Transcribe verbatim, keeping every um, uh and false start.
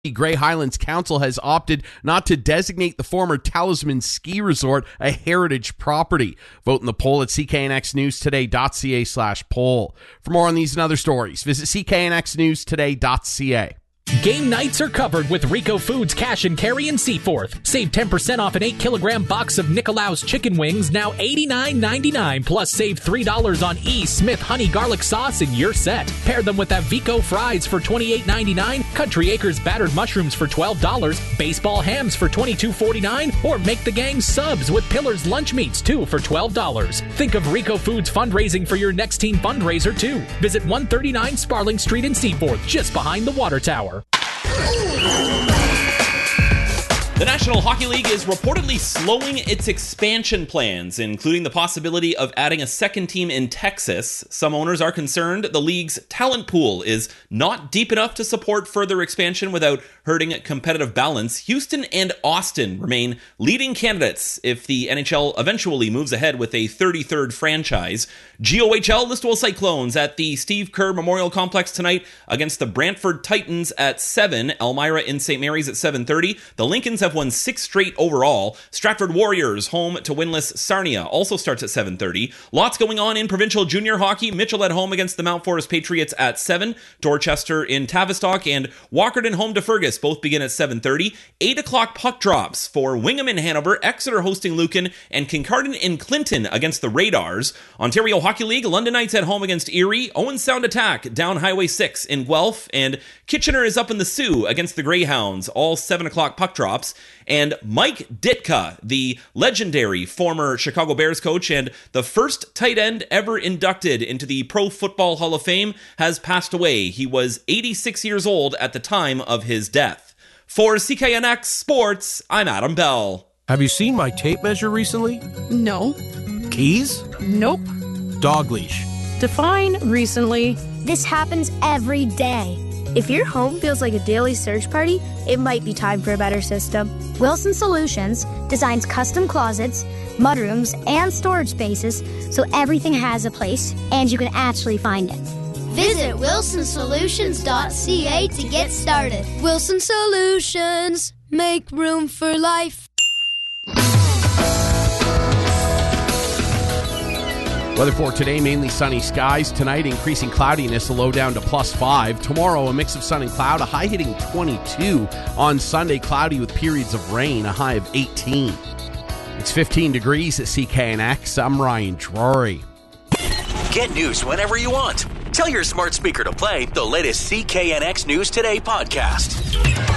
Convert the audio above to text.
Grey Highlands Council has opted not to designate the former Talisman Ski Resort a heritage property. Vote in the poll at c k n x news today dot c a slash poll. For more on these and other stories, visit c k n x news today dot c a. Game nights are covered with Rico Foods Cash and Carry in Seaforth. Save ten percent off an eight kilogram box of Nicolaus chicken wings, now eighty-nine ninety-nine, plus save three dollars on E. Smith honey garlic sauce and you're set. Pair them with that Vico fries for twenty-eight ninety-nine, Country Acres battered mushrooms for twelve dollars, baseball hams for twenty-two forty-nine, or make the gang subs with Pillar's lunch meats too for twelve dollars. Think of Rico Foods fundraising for your next team fundraiser too. Visit one thirty-nine Sparling Street in Seaforth, just behind the water tower. The National Hockey League is reportedly slowing its expansion plans, including the possibility of adding a second team in Texas. Some owners are concerned the league's talent pool is not deep enough to support further expansion without hurting competitive balance. Houston and Austin remain leading candidates if the N H L eventually moves ahead with a thirty-third franchise. G O H L Listowel Cyclones at the Steve Kerr Memorial Complex tonight against the Brantford Titans at seven. Elmira in Saint Mary's at seven thirty. The Lincolns have won six straight overall. Stratford Warriors home to winless Sarnia also starts at seven thirty. Lots going on in provincial junior hockey. Mitchell at home against the Mount Forest Patriots at seven. Dorchester in Tavistock and Walkerton home to Fergus both begin at seven thirty. eight o'clock puck drops for Wingham in Hanover, Exeter hosting Lucan, and Kincardine in Clinton against the Radars. Ontario Hockey League, London Knights at home against Erie. Owen Sound Attack down Highway six in Guelph, and Kitchener is up in the Sioux against the Greyhounds, all seven o'clock puck drops. And Mike Ditka, the legendary former Chicago Bears coach and the first tight end ever inducted into the Pro Football Hall of Fame, has passed away. He was eighty-six years old at the time of his death. For C K N X Sports, I'm Adam Bell. Have you seen my tape measure recently? No. Keys? Nope. Dog leash. Define recently. This happens every day. If your home feels like a daily search party, it might be time for a better system. Wilson Solutions designs custom closets, mudrooms, and storage spaces so everything has a place and you can actually find it. Visit wilson solutions dot c a to get started. Wilson Solutions, make room for life. Weather for today, mainly sunny skies. Tonight, increasing cloudiness, a low down to plus five. Tomorrow, a mix of sun and cloud, a high hitting twenty-two. On Sunday, cloudy with periods of rain, a high of eighteen. It's fifteen degrees at C K N X. I'm Ryan Drury. Get news whenever you want. Tell your smart speaker to play the latest C K N X News Today podcast.